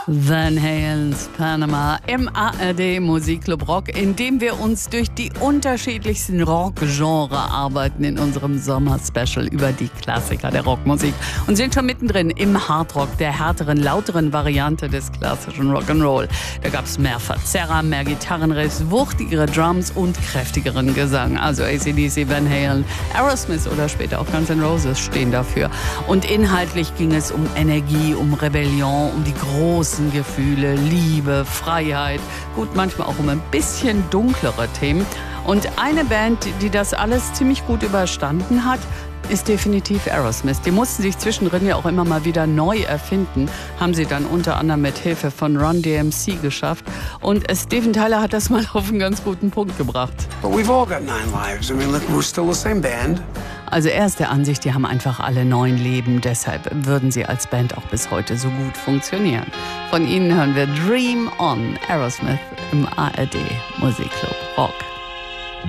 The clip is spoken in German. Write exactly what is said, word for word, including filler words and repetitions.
Van Halens Panama im A R D Musikclub Rock, in dem wir uns durch die unterschiedlichsten Rockgenre arbeiten in unserem Sommer-Special über die Klassiker der Rockmusik und sind schon mittendrin im Hardrock, der härteren, lauteren Variante des klassischen Rock'n'Roll. Da gab es mehr Verzerrer, mehr Gitarrenriffs, wuchtigere Drums und kräftigeren Gesang. Also A C D C, Van Halen, Aerosmith oder später auch Guns N' Roses stehen dafür. Und inhaltlich ging es um Energie, um Rebellion, um die großen Gefühle, Liebe, Freiheit, gut, manchmal auch um ein bisschen dunklere Themen. Und eine Band, die das alles ziemlich gut überstanden hat, ist definitiv Aerosmith. Die mussten sich zwischendrin ja auch immer mal wieder neu erfinden, haben sie dann unter anderem mit Hilfe von Run D M C geschafft. Und Steven Tyler hat das mal auf einen ganz guten Punkt gebracht. But we've all got nine lives. I mean, look, we're still the same band. Also er ist der Ansicht, die haben einfach alle neun Leben. Deshalb würden sie als Band auch bis heute so gut funktionieren. Von ihnen hören wir Dream On, Aerosmith im A R D Musikclub Rock.